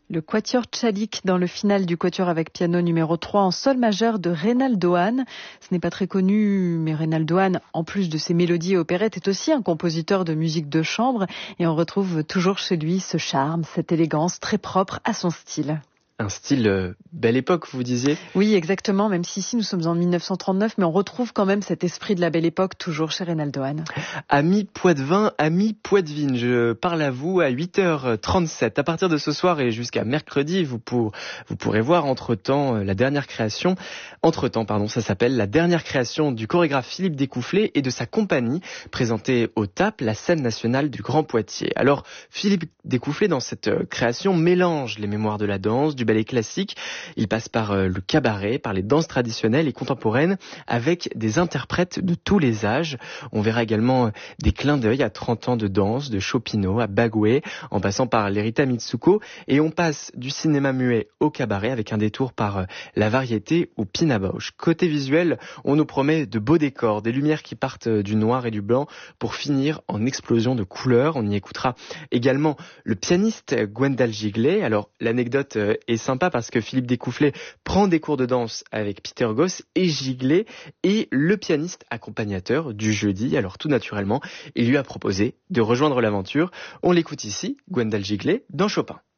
Le quatuor Tchalik dans le final du quatuor avec piano numéro 3 en sol majeur de Reynaldo Hahn. Ce n'est pas très connu, mais Reynaldo Hahn, en plus de ses mélodies et opérettes, est aussi un compositeur de musique de chambre. Et on retrouve toujours chez lui ce charme, cette élégance très propre à son style. Un style belle époque, vous disiez ? Oui, exactement, même si ici nous sommes en 1939, mais on retrouve quand même cet esprit de la belle époque toujours chez Reynaldo Hahn. Amis Poitevin, amis Poitevine, je parle à vous à 8h37. À partir de ce soir et jusqu'à mercredi, vous pourrez voir la dernière création, ça s'appelle La dernière création du chorégraphe Philippe Découfflet et de sa compagnie, présentée au TAP, la scène nationale du Grand Poitiers. Alors, Philippe Découfflet, dans cette création, mélange les mémoires de la danse, du ballet classique. Il passe par le cabaret, par les danses traditionnelles et contemporaines avec des interprètes de tous les âges. On verra également des clins d'œil à 30 ans de danse, de Chopinot à Bagoué, en passant par l'Erita Mitsuko. Et on passe du cinéma muet au cabaret avec un détour par la variété ou Pina Bausch. Côté visuel, on nous promet de beaux décors, des lumières qui partent du noir et du blanc pour finir en explosion de couleurs. On y écoutera également le pianiste Gwendal Giglet. Alors, l'anecdote est sympa parce que Philippe Découfflet prend des cours de danse avec Peter Goss et Giglet est le pianiste accompagnateur du jeudi. Alors tout naturellement, il lui a proposé de rejoindre l'aventure. On l'écoute ici, Gwendal Giglet, dans Chopin.